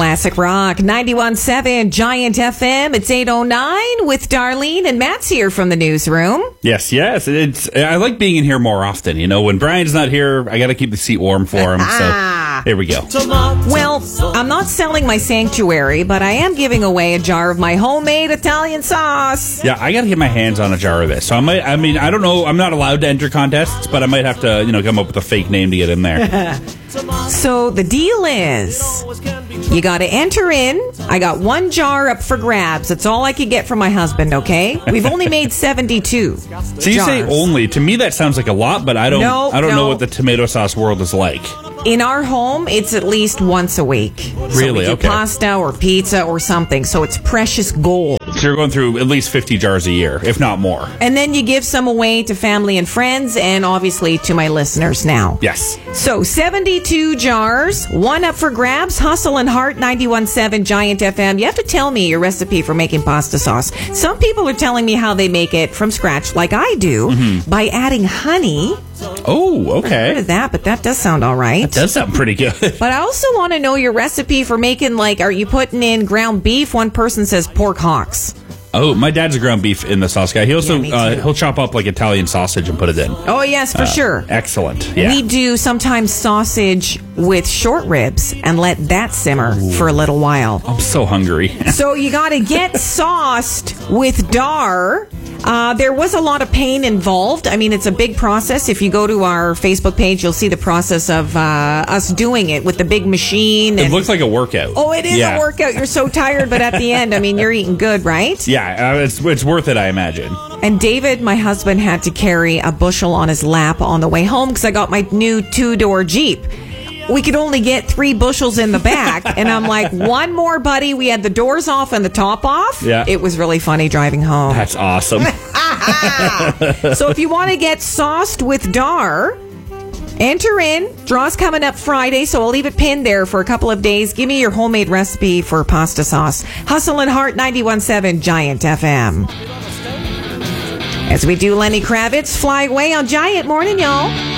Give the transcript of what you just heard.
Classic Rock 91.7 Giant FM. It's 8:09 with Darlene and Matt's here from the newsroom. Yes. I like being in here more often. You know, when Brian's not here, I got to keep the seat warm for him. So there we go. Well, I'm not selling my sanctuary, but I am giving away a jar of my homemade Italian sauce. Yeah, I got to get my hands on a jar of this. So I don't know. I'm not allowed to enter contests, but I might have to, come up with a fake name to get in there. So the deal is, you got to enter in. I got one jar up for grabs. That's all I could get from my husband, okay? We've only made 72 So you jars. say only. To me, that sounds like a lot, but I don't know what the tomato sauce world is like. In our home, it's at least once a week. So Really? we do Okay. pasta or pizza or something. So it's precious gold. So you're going through at least 50 jars a year, if not more. And then you give some away to family and friends and obviously to my listeners now. Yes. So 72 jars, one up for grabs. Hustle and Heart 91.7 Giant FM. You have to tell me your recipe for making pasta sauce. Some people are telling me how they make it from scratch, like I do, by adding honey. Oh, I've heard okay. of that, but that does sound all right. Does sound pretty good. But I also want to know your recipe for making, are you putting in ground beef? One person says pork hocks. Oh, my dad's a ground beef in the sauce guy. He also Yeah, me too. he'll chop up like Italian sausage and put it in. Oh, yes, for sure. Excellent. Yeah. We do sometimes sausage with short ribs and let that simmer for a little while. I'm so hungry. So you got to get sauced with dar. There was a lot of pain involved. I mean, it's a big process. If you go to our Facebook page, you'll see the process of us doing it with the big machine. It looks like a workout. Oh, it is a workout. You're so tired, but at the end, I mean, you're eating good, right? Yeah, it's worth it, I imagine. And David, my husband, had to carry a bushel on his lap on the way home because I got my new 2-door Jeep. We could only get 3 bushels in the back. And I'm like, one more, buddy. We had the doors off and the top off. Yeah. It was really funny driving home. That's awesome. So if you want to get sauced with dar, enter in. Draw's coming up Friday, so I'll leave it pinned there for a couple of days. Give me your homemade recipe for pasta sauce. Hustle and Heart 91.7 Giant FM. As we do Lenny Kravitz, Fly Away on Giant. Morning, y'all.